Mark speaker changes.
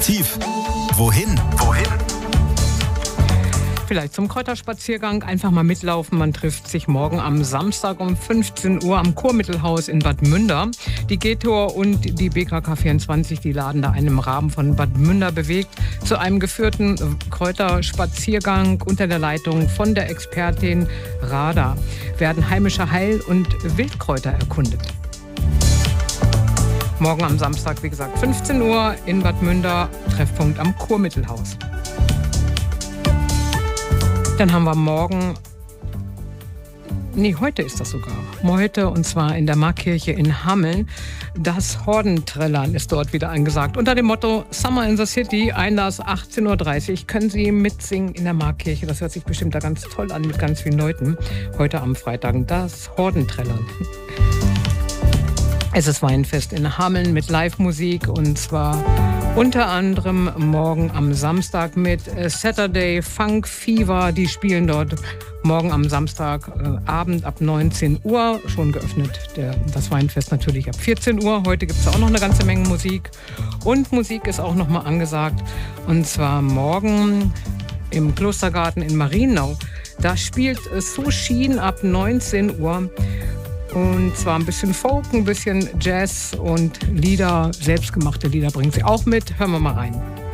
Speaker 1: Aktiv. Wohin?
Speaker 2: Vielleicht zum Kräuterspaziergang, einfach mal mitlaufen. Man trifft sich morgen am Samstag um 15 Uhr am Kurmittelhaus in Bad Münder. Die G-Tour und die BKK 24, die laden da einen im Rahmen von Bad Münder bewegt zu einem geführten Kräuterspaziergang unter der Leitung von der Expertin Rada. Werden heimische Heil- und Wildkräuter erkundet. Morgen am Samstag, wie gesagt, 15 Uhr in Bad Münder, Treffpunkt am Kurmittelhaus. Dann haben wir heute ist das sogar. Heute, und zwar in der Markkirche in Hameln. Das Hordenträllern ist dort wieder angesagt. Unter dem Motto Summer in the City, Einlass 18.30 Uhr, können Sie mitsingen in der Markkirche. Das hört sich bestimmt da ganz toll an mit ganz vielen Leuten. Heute am Freitag das Hordenträllern. Es ist Weinfest in Hameln mit Live-Musik, und zwar unter anderem morgen am Samstag mit Saturday Funk Fever. Die spielen dort morgen am Samstagabend ab 19 Uhr. Schon geöffnet das Weinfest natürlich ab 14 Uhr. Heute gibt es auch noch eine ganze Menge Musik. Und Musik ist auch noch mal angesagt. Und zwar morgen im Klostergarten in Marienau. Da spielt Sushin ab 19 Uhr. Und zwar ein bisschen Folk, ein bisschen Jazz und Lieder, selbstgemachte Lieder bringt sie auch mit. Hören wir mal rein.